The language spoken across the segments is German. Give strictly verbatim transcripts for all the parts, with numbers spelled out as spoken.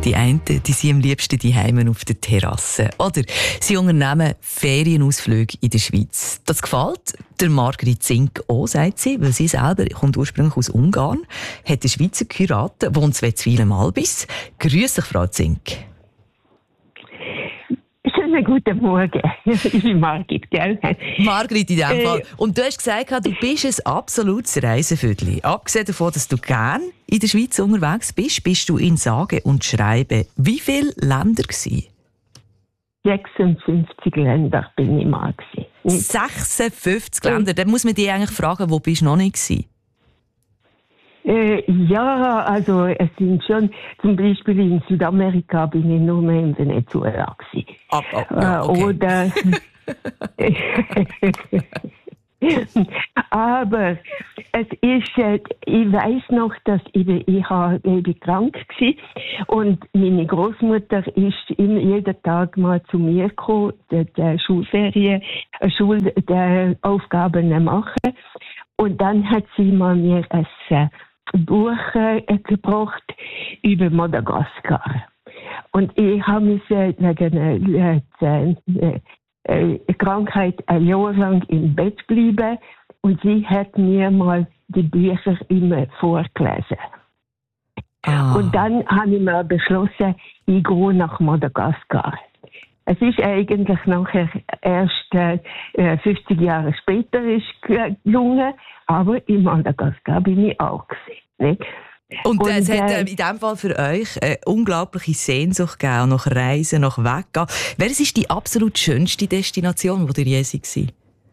Die einen die sind am liebsten daheim auf der Terrasse. Oder sie unternehmen Ferienausflüge in der Schweiz. Das gefällt der Margrit Zink auch, sagt sie, weil sie selber kommt ursprünglich aus Ungarn, hat eine Schweizer geheiratet, wohnt in Wetzwil am Albis. Grüß dich, Frau Zink. Schönen guten Morgen. Ich bin Margrit, gell? Margrit in dem äh, Fall. Und du hast gesagt, du bist ein absolutes Reisevögel. Abgesehen davon, dass du gerne in der Schweiz unterwegs bist, bist du in sage und schreibe. Wie viele Länder gewesen? sechsundfünfzig Länder bin ich mal gewesen. sechsundfünfzig Länder. Dann muss man dich eigentlich fragen, wo bist du noch nicht gewesen? Äh, ja, also es sind schon, zum Beispiel in Südamerika bin ich nur mehr in Venezuela gewesen. Ab, ab, ja, okay. Oder aber es ist, äh, ich weiß noch, dass ich, ich, war, ich bin krank war und meine Großmutter ist immer jeden Tag mal zu mir gekommen, die, die Schulferien, Schulaufgaben machen, und dann hat sie mal mir ein äh, Buch äh, gebracht über Madagaskar. Und ich habe mich äh, wegen äh, äh, äh, Krankheit ein Jahr lang im Bett geblieben und sie hat mir mal die Bücher immer vorgelesen. Ah. Und dann habe ich mir beschlossen, ich gehe nach Madagaskar. Es ist eigentlich nachher erst äh, fünfzig Jahre später ist gelungen, aber in Madagaskar bin ich auch gewesen, nicht? Und, Und es hat äh, in diesem Fall für euch eine unglaubliche Sehnsucht gegeben, nach Reisen, nach Weggehen. Welches ist die absolut schönste Destination, die ihr je seid?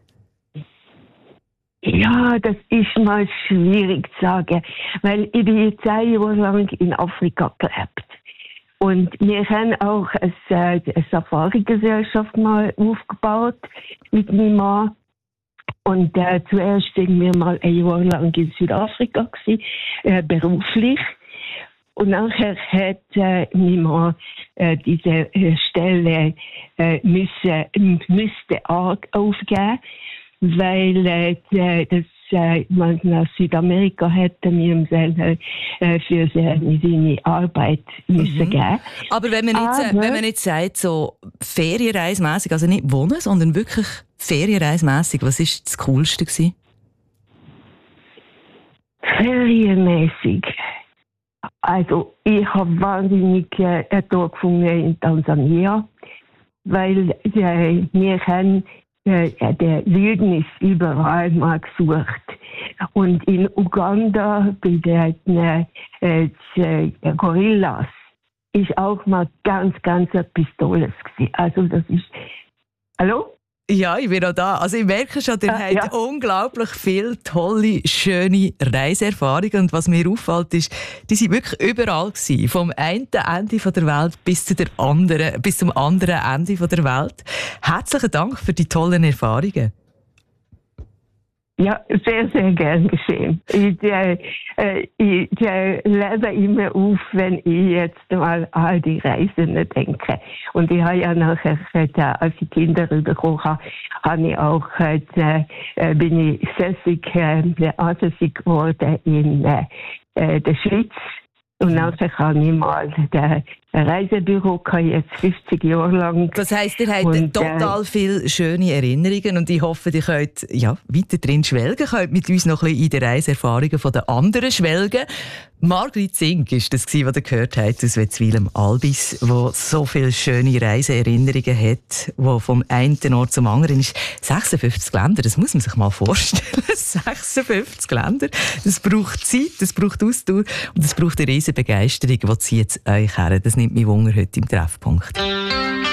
Ja, das ist mal schwierig zu sagen, weil ich bin zehn Jahre lang in Afrika gelebt. Und wir haben auch eine, eine Safari-Gesellschaft mal aufgebaut mit meinem Mann. Und äh, zuerst sind wir mal ein Jahr lang in Südafrika gewesen, äh, beruflich. Und nachher hat äh, mein Mann äh, diese äh, Stelle äh, müssen, müsste aufgeben, weil äh, das äh, man nach Südamerika hätte mir selber äh, für seine, seine Arbeit müssen mhm. geben. Aber wenn man jetzt, Aber, wenn man jetzt sagt, so ferienreismässig, also nicht wohnen, sondern wirklich ferienreismässig, was war das Coolste gewesen? Ferienmäßig. Also ich habe wahnsinnig äh, toll gefunden in Tansania, weil äh, wir haben äh, der Lügen ist überall mal gesucht. Und in Uganda bei den äh, äh, Gorillas ist auch mal ganz, ganz etwas Tolles gewesen. Also das ist... Hallo? Ja, ich bin auch da. Also ich merke schon, ihr äh, habt ja. unglaublich viele tolle, schöne Reiseerfahrungen. Und was mir auffällt, ist, die sind wirklich überall gewesen. Vom einen Ende der Welt bis, zu der anderen, bis zum anderen Ende der Welt. Herzlichen Dank für die tollen Erfahrungen. Ja, sehr, sehr gern geschehen. Ich, äh, ich äh, lebe immer auf, wenn ich jetzt mal an die Reisen denke. Und ich habe ja nachher, äh, als ich Kinder bekommen habe, habe ich auch, äh, bin ich sässig, äh, ansässig geworden in äh, der Schweiz. Und nachher habe ich mal ein Reisebüro gehabt, jetzt fünfzig Jahre lang. Das heisst, ihr habt und, total äh, viele schöne Erinnerungen und ich hoffe, ihr könnt ja, weiter drin schwelgen, könnt mit uns noch ein bisschen in den Reiseerfahrungen der anderen schwelgen. Margrit Zink war das, was ihr gehört habt aus Wetzwil am Albis, wo so viele schöne Reiseerinnerungen hat, wo vom einen Ort zum anderen ist. sechsundfünfzig Länder, das muss man sich mal vorstellen. sechsundfünfzig Länder. Das braucht Zeit, das braucht Ausdauer und das braucht eine riesige Begeisterung, die zieht euch her. Das nimmt mich Wunder heute im Treffpunkt.